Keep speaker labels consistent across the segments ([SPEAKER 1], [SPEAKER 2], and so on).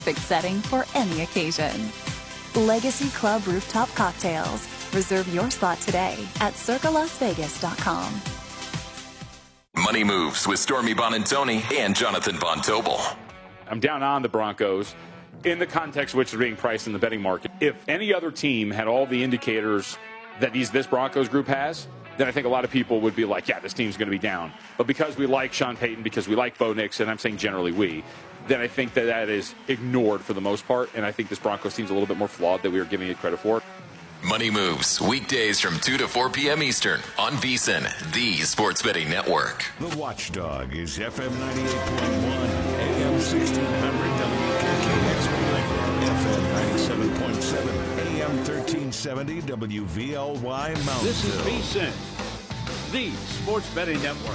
[SPEAKER 1] perfect setting for any occasion. Legacy Club Rooftop Cocktails. Reserve your spot today at circalasvegas.com.
[SPEAKER 2] Money Moves with Stormy Bonantoni and Jonathan Von Tobel.
[SPEAKER 3] I'm down on the Broncos in the context which is being priced in the betting market. If any other team had all the indicators that this Broncos group has, then I think a lot of people would be like, yeah, this team's going to be down. But because we like Sean Payton, because we like Bo Nix, and I'm saying generally then I think that is ignored for the most part, and I think this Broncos team's a little bit more flawed than we are giving it credit for.
[SPEAKER 2] Money Moves, weekdays from 2 to 4 p.m. Eastern on VSiN, the sports betting network.
[SPEAKER 4] The Watchdog is FM 98.1, AM 1600, WKKXY, FM 97.7, AM 1370, WVLY Mountain.
[SPEAKER 5] This is VSiN, the sports betting network.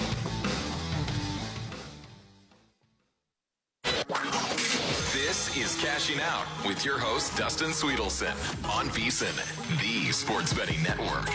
[SPEAKER 2] This is Cashing Out with your host, Dustin Sweetelson, on VSiN, the sports betting network.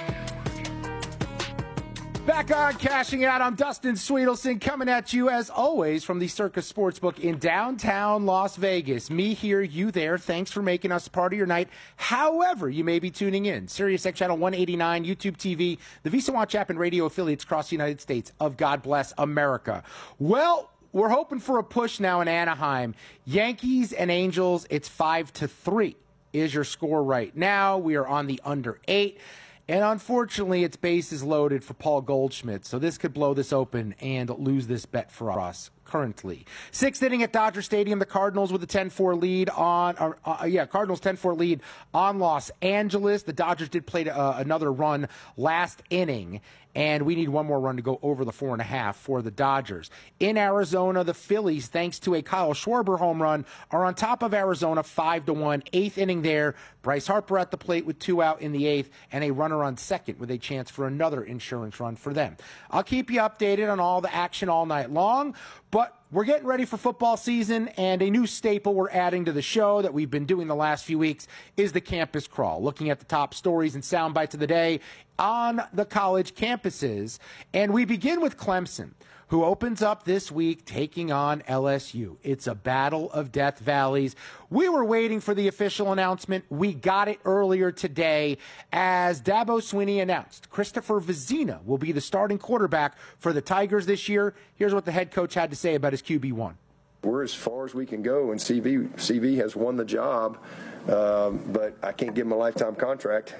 [SPEAKER 6] Back on Cashing Out, I'm Dustin Sweetelson coming at you as always from the Circa Sportsbook in downtown Las Vegas. Me here, you there. Thanks for making us part of your night. However, you may be tuning in. SiriusXM Channel 189, YouTube TV, the VSiN Watch app, and radio affiliates across the United States of God bless America. Well, we're hoping for a push now in Anaheim. Yankees and Angels, it's 5-3 is your score right now. We are on the under 8. And unfortunately, it's bases loaded for Paul Goldschmidt. So this could blow this open and lose this bet for us currently. Sixth inning at Dodger Stadium, the Cardinals with a 10-4 lead on, Cardinals 10-4 lead on Los Angeles. The Dodgers did play another run last inning, and we need one more run to go over the 4.5 for the Dodgers. In Arizona, the Phillies, thanks to a Kyle Schwarber home run, are on top of Arizona 5-1. Eighth inning there. Bryce Harper at the plate with 2 out in the 8th, and a runner on second with a chance for another insurance run for them. I'll keep you updated on all the action all night long, but we're getting ready for football season, and a new staple we're adding to the show that we've been doing the last few weeks is the Campus Crawl, looking at the top stories and sound bites of the day on the college campuses. And we begin with Clemson, who opens up this week taking on LSU. It's a battle of Death Valleys. We were waiting for the official announcement. We got it earlier today as Dabo Swinney announced Christopher Vezina will be the starting quarterback for the Tigers this year. Here's what the head coach had to say about his QB1.
[SPEAKER 7] We're as far as we can go, and CV has won the job, but I can't give him a lifetime contract.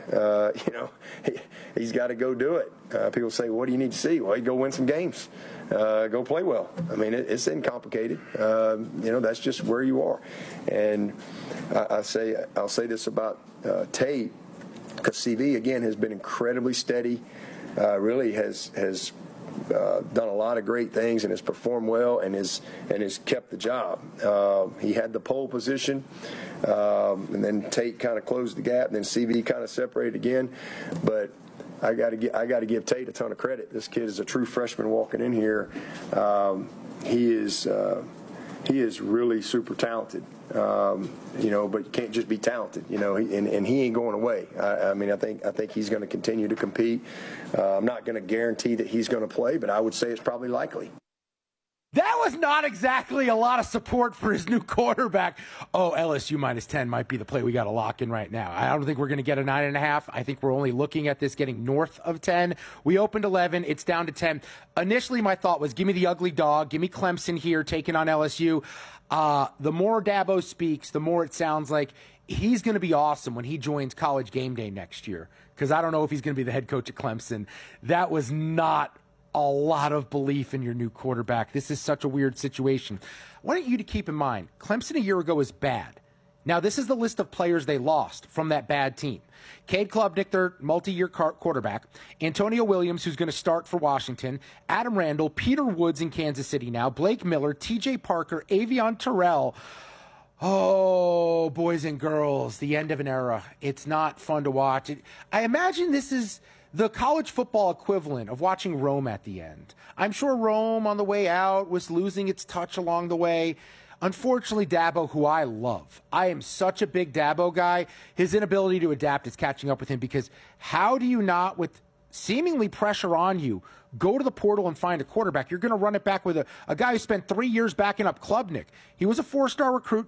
[SPEAKER 7] He's got to go do it. People say, what do you need to see? Well, you go win some games. Go play well. I mean, it's uncomplicated. That's just where you are. And I'll say this about Tate, because CV, again, has been incredibly steady, really has done a lot of great things and has performed well and has kept the job. He had the pole position, and then Tate kind of closed the gap, and then CV kind of separated again. But I got to give Tate a ton of credit. This kid is a true freshman walking in here. He is really super talented. But you can't just be talented, and he ain't going away. I think he's going to continue to compete. I'm not going to guarantee that he's going to play, but I would say it's probably likely.
[SPEAKER 6] That was not exactly a lot of support for his new quarterback. Oh, LSU -10 might be the play we got to lock in right now. I don't think we're going to get a 9.5. I think we're only looking at this getting north of 10. We opened 11. It's down to 10. Initially, my thought was, give me the ugly dog. Give me Clemson here taking on LSU. The more Dabo speaks, the more it sounds like he's going to be awesome when he joins College Game Day next year, because I don't know if he's going to be the head coach at Clemson. That was not a lot of belief in your new quarterback. This is such a weird situation. I want you to keep in mind, Clemson a year ago was bad. Now, this is the list of players they lost from that bad team. Cade Klubnik, their multi-year quarterback. Antonio Williams, who's going to start for Washington. Adam Randall. Peter Woods in Kansas City now. Blake Miller. T.J. Parker. Avion Terrell. Oh, boys and girls, the end of an era. It's not fun to watch. I imagine this is the college football equivalent of watching Rome at the end. I'm sure Rome on the way out was losing its touch along the way. Unfortunately, Dabo, who I love, I am such a big Dabo guy, his inability to adapt is catching up with him, because how do you not, with seemingly pressure on you, go to the portal and find a quarterback. You're going to run it back with a guy who spent 3 years backing up Klubnik. He was a 4-star recruit,